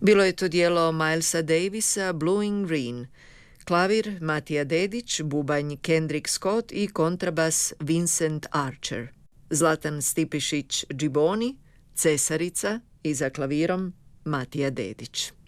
Bilo je to dijelo Milesa Davisa, Blue in Green, klavir Matija Dedić, bubanj Kendrick Scott i kontrabas Vincent Archer. Zlatan Stipišić Džiboni, Cesarica i za klavirom Matija Dedić.